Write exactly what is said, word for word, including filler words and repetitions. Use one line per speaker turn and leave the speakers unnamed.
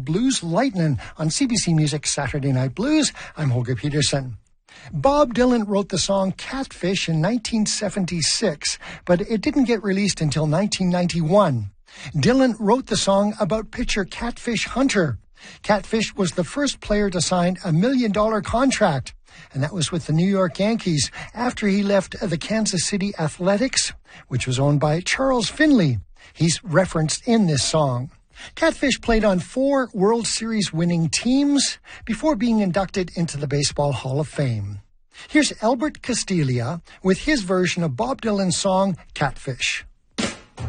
Blues Lightning on C B C Music Saturday Night Blues. I'm Holger Peterson. Bob Dylan wrote the song Catfish in nineteen seventy-six, but it didn't get released until nineteen ninety-one. Dylan wrote the song about pitcher Catfish Hunter. Catfish was the first player to sign a million-dollar contract, and that was with the New York Yankees after he left the Kansas City Athletics, which was owned by Charles Finley. He's referenced in this song. Catfish played on four World Series winning teams before being inducted into the Baseball Hall of Fame. Here's Albert Castilla with his version of Bob Dylan's song Catfish.